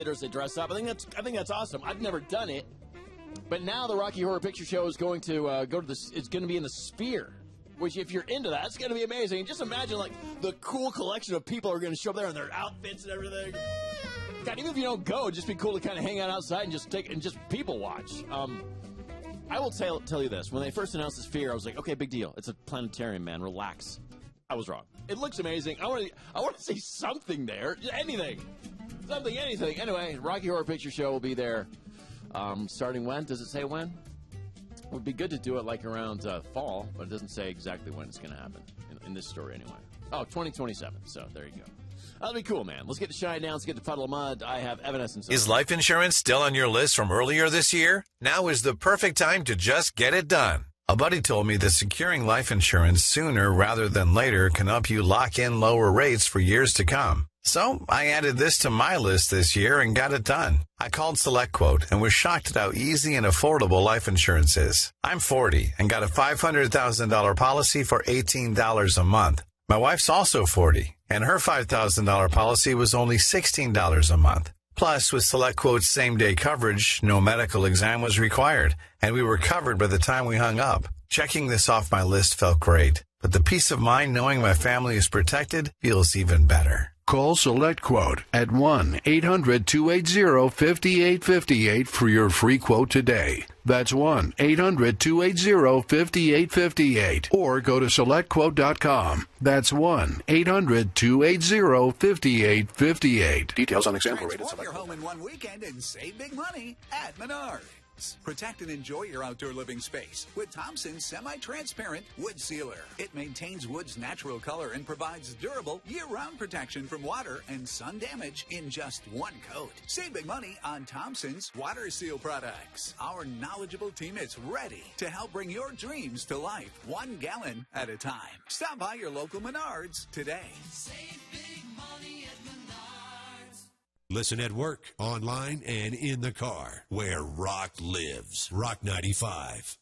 They dress up. I think that's awesome. I've never done it, but now the Rocky Horror Picture Show is going to go to this. It's going to be in the Sphere, which if you're into that, it's going to be amazing. And just imagine like the cool collection of people are going to show up there in their outfits and everything. God, even if you don't go, it'd just be cool to kind of hang out outside and just people watch. I will tell you this: when they first announced the Sphere, I was like, okay, big deal. It's a planetarium, man. Relax. I was wrong. It looks amazing. I want to see something there. Anything. Anything. Anyway, Rocky Horror Picture Show will be there starting when? Does it say when? It would be good to do it like around fall, but it doesn't say exactly when it's going to happen in this story anyway. Oh, 2027. So there you go. That'll be cool, man. Let's get to Shine Down. Let's get to Puddle of Mud. I have Evanescence. Is life insurance still on your list from earlier this year? Now is the perfect time to just get it done. A buddy told me that securing life insurance sooner rather than later can help you lock in lower rates for years to come. So I added this to my list this year and got it done. I called SelectQuote and was shocked at how easy and affordable life insurance is. I'm 40 and got a $500,000 policy for $18 a month. My wife's also 40, and her $5,000 policy was only $16 a month. Plus, with SelectQuote's same-day coverage, no medical exam was required, and we were covered by the time we hung up. Checking this off my list felt great, but the peace of mind knowing my family is protected feels even better. Call SelectQuote at 1-800-280-5858 for your free quote today. That's 1-800-280-5858. Or go to SelectQuote.com. That's 1-800-280-5858. Details on example rated Transform your home in one weekend and save big money at Menards. Protect and enjoy your outdoor living space with Thompson's semi-transparent wood sealer. It maintains wood's natural color and provides durable year-round protection from water and sun damage in just one coat. Save big money on Thompson's water seal products. Our knowledgeable team is ready to help bring your dreams to life 1 gallon at a time. Stop by your local Menards today. Save big money at Menards. Listen at work, online, and in the car, where rock lives. Rock 95.